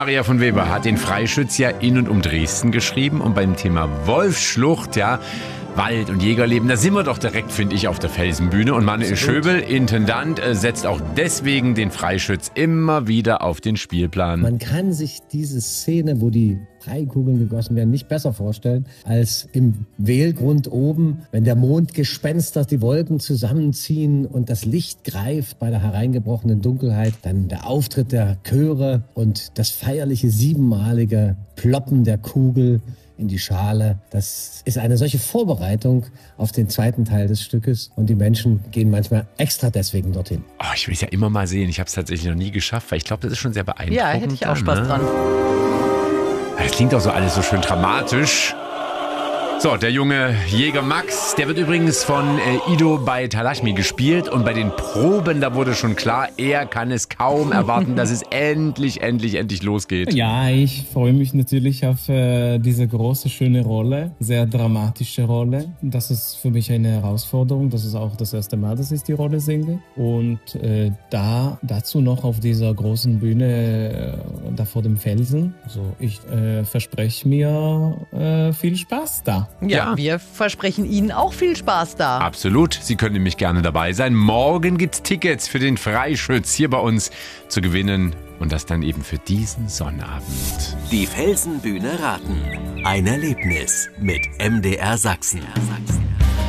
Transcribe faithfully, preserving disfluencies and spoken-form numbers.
Maria von Weber hat den Freischütz ja in und um Dresden geschrieben und beim Thema Wolfsschlucht, ja, Wald- und Jägerleben, da sind wir doch direkt, finde ich, auf der Felsenbühne. Und Manuel Schöbel, Intendant, äh, setzt auch deswegen den Freischütz immer wieder auf den Spielplan. Man kann sich diese Szene, wo die Freikugeln gegossen werden, nicht besser vorstellen, als im Wählgrund oben, wenn der Mond gespenster die Wolken zusammenziehen und das Licht greift bei der hereingebrochenen Dunkelheit, dann der Auftritt der Chöre und das feierliche siebenmalige Ploppen der Kugel in die Schale. Das ist eine solche Vorbereitung auf den zweiten Teil des Stückes und die Menschen gehen manchmal extra deswegen dorthin. Oh, ich will es ja immer mal sehen. Ich habe es tatsächlich noch nie geschafft, weil ich glaube, das ist schon sehr beeindruckend. Ja, hätte ich auch Spaß ne? dran. Das klingt auch so alles so schön dramatisch. So, der junge Jäger Max, der wird übrigens von äh, Ido bei Talashmi gespielt und bei den Proben, da wurde schon klar, er kann es kaum erwarten, dass es endlich, endlich, endlich losgeht. Ja, ich freue mich natürlich auf äh, diese große, schöne Rolle, sehr dramatische Rolle. Das ist für mich eine Herausforderung, das ist auch das erste Mal, dass ich die Rolle singe. Und äh, da dazu noch auf dieser großen Bühne, äh, da vor dem Felsen, also ich äh, verspreche mir äh, viel Spaß da. Ja, Ja. wir versprechen Ihnen auch viel Spaß da. Absolut, Sie können nämlich gerne dabei sein. Morgen gibt's Tickets für den Freischütz hier bei uns zu gewinnen und das dann eben für diesen Sonnabend. Die Felsenbühne raten. Ein Erlebnis mit M D R Sachsen.